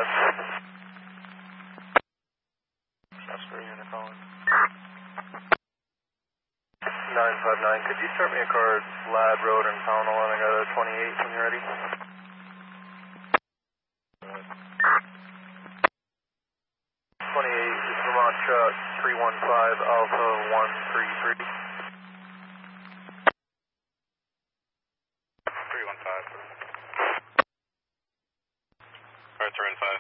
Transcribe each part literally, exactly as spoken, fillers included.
S. Jasper unit calling. nine five nine, could you start me a car at Ladd Road and Pownell, and I got a twenty-eight when you're ready? twenty-eight is Vermont Truck three one five Alpha one three three. three one five. Alright, three one five.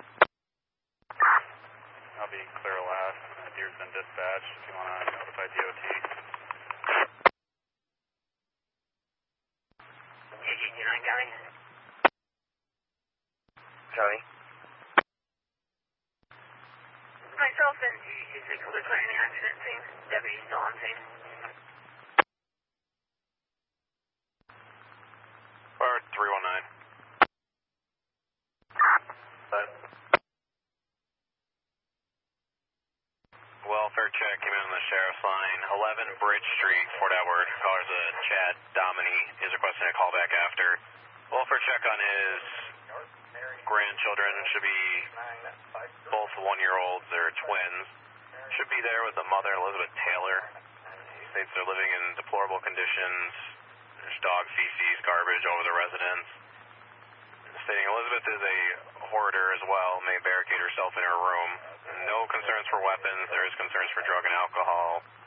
I'll be clear last. Deer's been dispatched if you want to notify D O T. County. County. Myself and you take a look at any accident scene. Deputy still on scene. Fire three one nine. Five. Welfare check came in on the sheriff's line. eleven Bridge Street, Fort Edward. Caller's a Chad Domini. Is requesting a call back after. Welfare check on his grandchildren. Should be both one-year-olds. They're twins. Should be there with the mother, Elizabeth Taylor. He states they're living in deplorable conditions. There's dog feces, garbage over the residence. Stating Elizabeth is a hoarder as well, may barricade herself in her room. No concerns for weapons. There is concerns for drug and alcohol.